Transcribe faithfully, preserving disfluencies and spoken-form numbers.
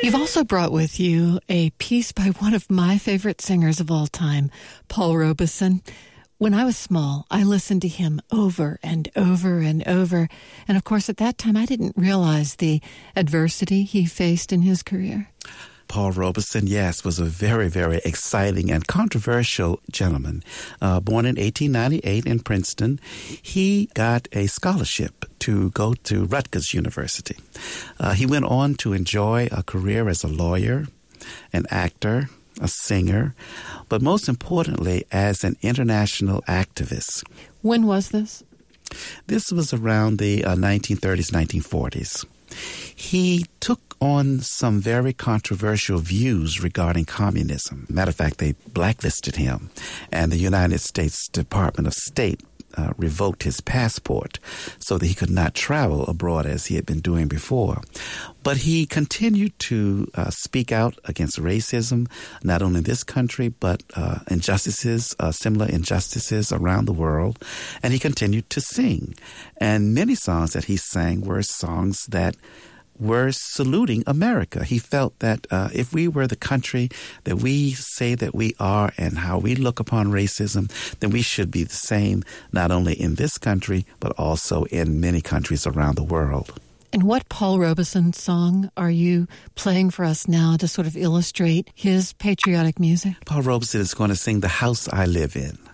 You've also brought with you a piece by one of my favorite singers of all time, Paul Robeson. When I was small, I listened to him over and over and over. And of course, at that time, I didn't realize the adversity he faced in his career. Paul Robeson, yes, was a very, very exciting and controversial gentleman. Uh, born in eighteen ninety-eight in Princeton, he got a scholarship to go to Rutgers University. Uh, he went on to enjoy a career as a lawyer, an actor, a singer, but most importantly, as an international activist. When was this? This was around the uh, nineteen thirties, nineteen forties. He took on some very controversial views regarding communism. Matter of fact, they blacklisted him, and the United States Department of State uh, revoked his passport so that he could not travel abroad as he had been doing before. But he continued to uh, speak out against racism, not only in this country, but uh, injustices, uh, similar injustices around the world. And he continued to sing. And many songs that he sang were songs that were saluting America. He felt that uh, if we were the country that we say that we are and how we look upon racism, then we should be the same, not only in this country, but also in many countries around the world. And what Paul Robeson song are you playing for us now to sort of illustrate his patriotic music? Paul Robeson is going to sing The House I Live In.